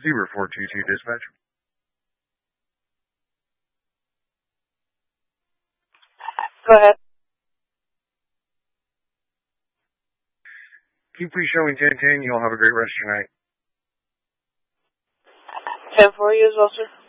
Zebra 422 dispatch. Go ahead. Keep please showing 1010. You'll have a great rest of your night. 10-4 you as well, sir.